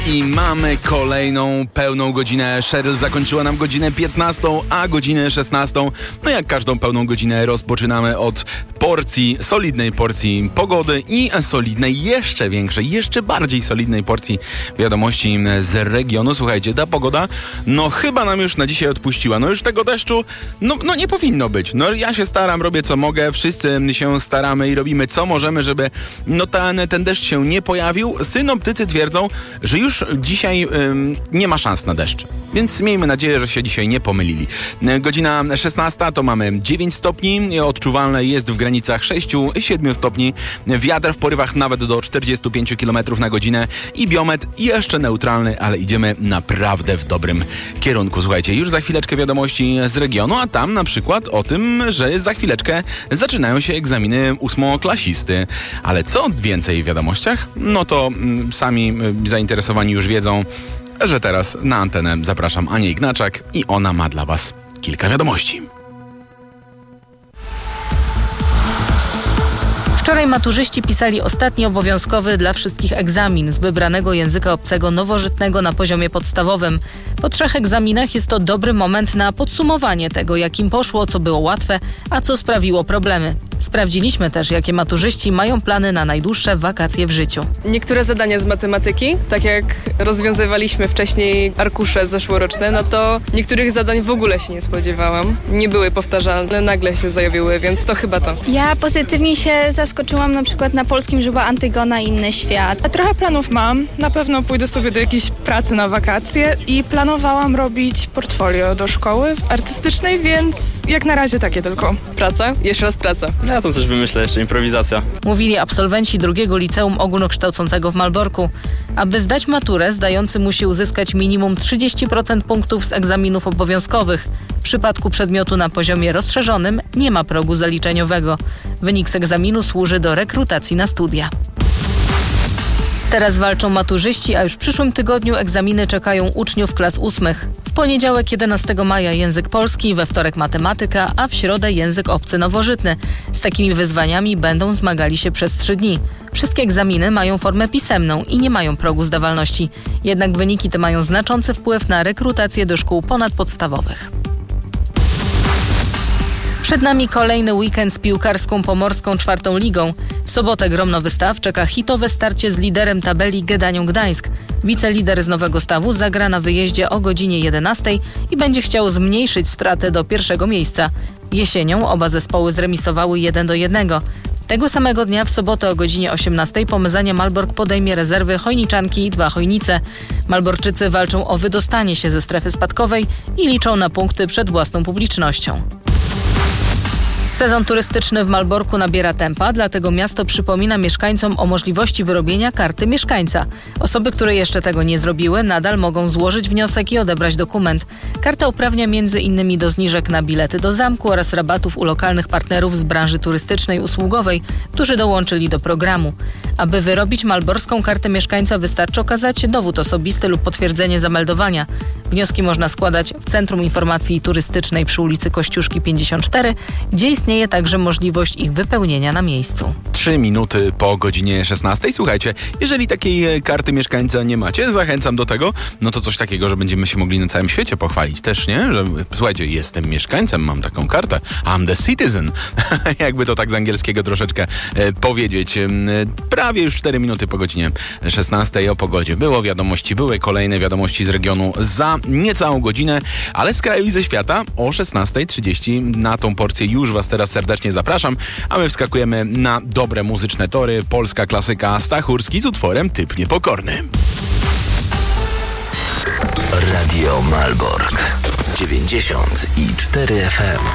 I mamy kolejną pełną godzinę. Cheryl zakończyła nam godzinę 15, a godzinę 16. No jak każdą pełną godzinę rozpoczynamy od solidnej porcji pogody i solidnej, jeszcze większej, jeszcze bardziej solidnej porcji wiadomości z regionu. Słuchajcie, ta pogoda, no chyba nam już na dzisiaj odpuściła. No już tego deszczu, no nie powinno być. No ja się staram, robię co mogę, wszyscy się staramy i robimy co możemy, żeby ten deszcz się nie pojawił. Synoptycy twierdzą, że już dzisiaj nie ma szans na deszcz. Więc miejmy nadzieję, że się dzisiaj nie pomylili. Godzina 16 to mamy 9 stopni. Odczuwalne jest w granicach 6-7 stopni. Wiatr w porywach nawet do 45 km na godzinę. I biometr jeszcze neutralny, ale idziemy naprawdę w dobrym kierunku. Słuchajcie, już za chwileczkę wiadomości z regionu, a tam na przykład o tym, że za chwileczkę zaczynają się egzaminy ósmoklasisty. Ale co więcej w wiadomościach? No to sami zainteresowani już wiedzą, że teraz na antenę zapraszam Anię Ignaczak i ona ma dla Was kilka wiadomości. Wczoraj maturzyści pisali ostatni obowiązkowy dla wszystkich egzamin z wybranego języka obcego nowożytnego na poziomie podstawowym. Po 3 egzaminach jest to dobry moment na podsumowanie tego, jak im poszło, co było łatwe, a co sprawiło problemy. Sprawdziliśmy też, jakie maturzyści mają plany na najdłuższe wakacje w życiu. Niektóre zadania z matematyki, tak jak rozwiązywaliśmy wcześniej arkusze zeszłoroczne, no to niektórych zadań w ogóle się nie spodziewałam. Nie były powtarzalne, nagle się zajawiły, więc to chyba to. Ja pozytywnie się zaskoczyłam na przykład na polskim, że była Antygona i Inny Świat. A trochę planów mam. Na pewno pójdę sobie do jakiejś pracy na wakacje i planowałam robić portfolio do szkoły artystycznej, więc jak na razie takie tylko. Praca? Jeszcze raz praca. Ja to coś wymyślę, jeszcze improwizacja. Mówili absolwenci drugiego liceum ogólnokształcącego w Malborku. Aby zdać maturę, zdający musi uzyskać minimum 30% punktów z egzaminów obowiązkowych. W przypadku przedmiotu na poziomie rozszerzonym nie ma progu zaliczeniowego. Wynik z egzaminu służy do rekrutacji na studia. Teraz walczą maturzyści, a już w przyszłym tygodniu egzaminy czekają uczniów klas 8. W poniedziałek 11 maja język polski, we wtorek matematyka, a w środę język obcy nowożytny. Z takimi wyzwaniami będą zmagali się przez 3 dni. Wszystkie egzaminy mają formę pisemną i nie mają progu zdawalności. Jednak wyniki te mają znaczący wpływ na rekrutację do szkół ponadpodstawowych. Przed nami kolejny weekend z piłkarską pomorską 4. ligą. W sobotę grom Nowy Staw czeka hitowe starcie z liderem tabeli Gedanią Gdańsk. Wicelider z Nowego Stawu zagra na wyjeździe o godzinie 11 i będzie chciał zmniejszyć stratę do 1. miejsca. Jesienią oba zespoły zremisowały 1-1. Tego samego dnia w sobotę o godzinie 18 Pomezania Malbork podejmie rezerwy Chojniczanki i 2 Chojnice. Malborczycy walczą o wydostanie się ze strefy spadkowej i liczą na punkty przed własną publicznością. Sezon turystyczny w Malborku nabiera tempa, dlatego miasto przypomina mieszkańcom o możliwości wyrobienia karty mieszkańca. Osoby, które jeszcze tego nie zrobiły, nadal mogą złożyć wniosek i odebrać dokument. Karta uprawnia m.in. do zniżek na bilety do zamku oraz rabatów u lokalnych partnerów z branży turystycznej i usługowej, którzy dołączyli do programu. Aby wyrobić malborską kartę mieszkańca, wystarczy okazać dowód osobisty lub potwierdzenie zameldowania. Wnioski można składać w Centrum Informacji Turystycznej przy ulicy Kościuszki 54, gdzie istnieje także możliwość ich wypełnienia na miejscu. 3 minuty po godzinie 16. Słuchajcie, jeżeli takiej karty mieszkańca nie macie, zachęcam do tego, no to coś takiego, że będziemy się mogli na całym świecie pochwalić też, nie? Że słuchajcie, jestem mieszkańcem, mam taką kartę. I'm the citizen. Jakby to tak z angielskiego troszeczkę powiedzieć. Prawie już 4 minuty po godzinie 16 o pogodzie. Były kolejne wiadomości z regionu za niecałą godzinę, ale z kraju i ze świata o 16:30 na tą porcję już Was teraz serdecznie zapraszam, a my wskakujemy na dobre muzyczne tory. Polska klasyka Stachurski z utworem Typ Niepokorny. Radio Malbork 94 FM.